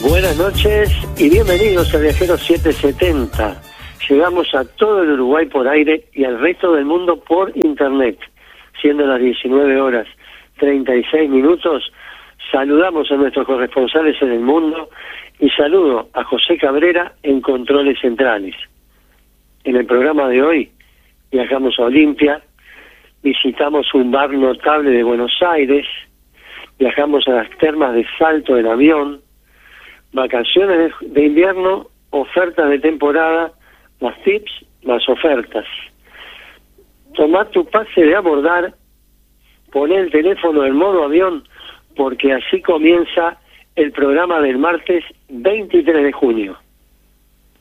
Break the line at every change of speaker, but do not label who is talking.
Buenas noches y bienvenidos a Viajeros 770. Llegamos a todo el Uruguay por aire y al resto del mundo por internet. Siendo las 19 horas 36 minutos, saludamos a nuestros corresponsales en el mundo y saludo a José Cabrera en Controles Centrales. En el programa de hoy viajamos a Olimpia, visitamos un bar notable de Buenos Aires, viajamos a las termas de Salto en avión, vacaciones de invierno, ofertas de temporada, más tips, más ofertas. Tomá tu pase de abordar, poné el teléfono en modo avión, porque así comienza el programa del martes 23 de junio.